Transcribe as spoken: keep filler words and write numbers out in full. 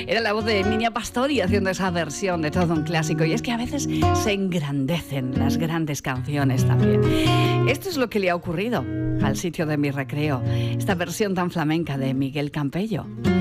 Era la voz de Emilia Pastori haciendo esa versión de todo un clásico. Y es que a veces se engrandecen las grandes canciones también. Esto es lo que le ha ocurrido al Sitio de mi recreo. Esta versión tan flamenca de Miguel Campello.